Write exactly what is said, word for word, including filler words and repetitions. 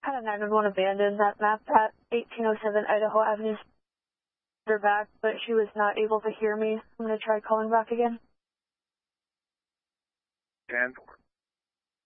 kind of nine one one abandoned that map at eighteen oh seven Idaho Avenue. Her back, but she was not able to hear me. I'm going to try calling back again. ten four.